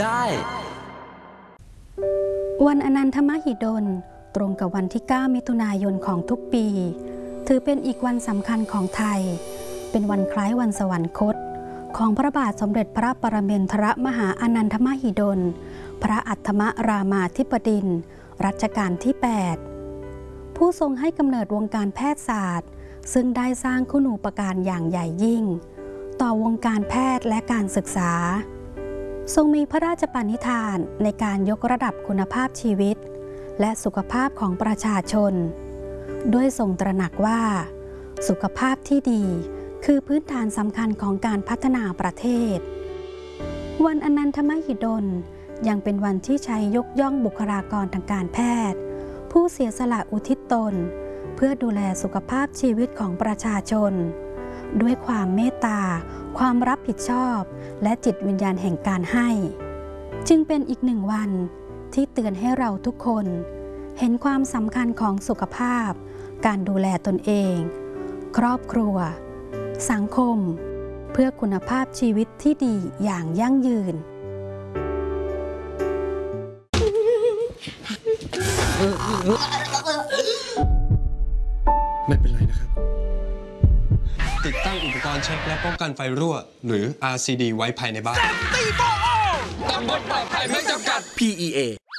ได้วันอนันทมหิดลตรงกับวันที่ 9 มิถุนายนของทุกปีถือเป็นอีกวันสำคัญของไทยเป็นวันคล้ายวันสวรรคตของพระบาทสมเด็จพระปรมินทรมหาอนันทมหิดลพระอัฏฐมรามาธิบดินทร์รัชกาลที่ 8 ผู้ทรงให้กำเนิดวงการแพทยศาสตร์ซึ่งได้สร้างคุณูปการอย่างใหญ่ยิ่งต่อวงการแพทย์และการศึกษาทรงมีพระราชปณิธานในการยกระดับคุณภาพชีวิตและสุขภาพของประชาชนด้วยทรงตระหนักว่าสุขภาพที่ดีคือพื้นฐานสำคัญของการพัฒนาประเทศวันอนันทมหิดลยังเป็นวันที่ใช้ยกย่องบุคลากรทางการแพทย์ผู้เสียสละอุทิศตนเพื่อดูแลสุขภาพชีวิตของประชาชนด้วยความเมตตาความรับผิดชอบและจิตวิญญาณแห่งการให้จึงเป็นอีกหนึ่งวันที่เตือนให้เราทุกคนเห็นความสำคัญของสุขภาพการดูแลตนเองครอบครัวสังคมเพื่อคุณภาพชีวิตที่ดีอย่างยั่งยืนไม่เป็นไรนะครับติดตั้งอุปกรณ์เช็คและป้องกันไฟรั่วหรือ RCD ไว้ภายในบ้านตำบลปลอดภัยไม่จำกัด PEA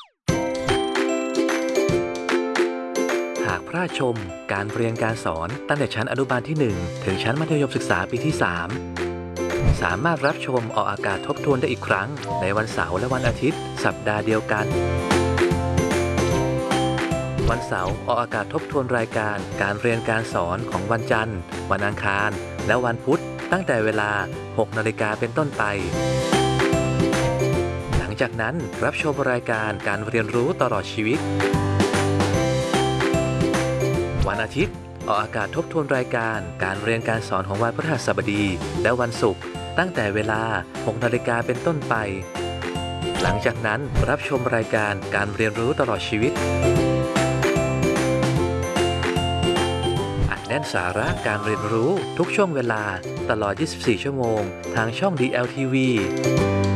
หากพระราชชมการเรียนการสอนตั้งแต่ชั้นอนุบาลที่ 1 ถึงชั้นมัธยมศึกษาปีที่ 3 สามารถรับชมออกอากาศทบทวนได้อีกครั้งในวันเสาร์และวันอาทิตย์สัปดาห์เดียวกันวันเสาร์ออกอากาศทบทวนรายการการเรียนการสอนของวันจันทร์วันอังคารและวันพุธตั้งแต่เวลา 6 นาฬิกาเป็นต้นไปหลังจากนั้นรับชมรายการการเรียนรู้ตลอดชีวิตวันอาทิตย์ออกอากาศทบทวนรายการการเรียนการสอนของวันพฤหัสบดีและวันศุกร์ตั้งแต่เวลา 6 นาฬิกาเป็นต้นไปหลังจากนั้นรับชมรายการการเรียนรู้ตลอดชีวิตแน่นสาระการเรียนรู้ทุกช่วงเวลาตลอด 24 ชั่วโมงทางช่อง DLTV